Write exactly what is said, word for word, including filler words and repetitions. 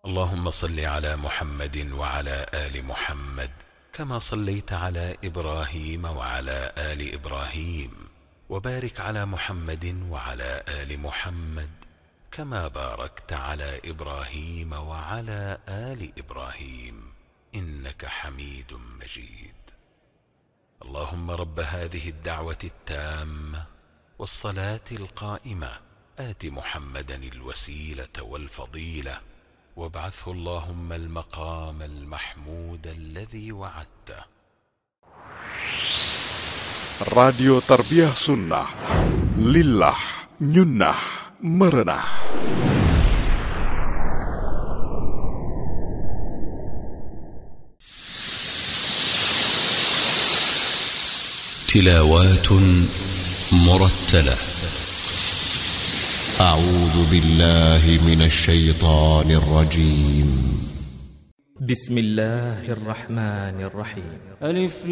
اللهم صل على محمد وعلى آل محمد كما صليت على إبراهيم وعلى آل إبراهيم، وبارك على محمد وعلى آل محمد كما باركت على إبراهيم وعلى آل إبراهيم إنك حميد مجيد. اللهم رب هذه الدعوة التامة والصلاة القائمة آت محمدا الوسيلة والفضيلة وابعثه اللهم المقام المحمود الذي وعدته. راديو تربية سنة لله ننه مرنه. تلاوات مرتلة. أعوذ بالله من الشيطان الرجيم. بسم الله الرحمن الرحيم. ألف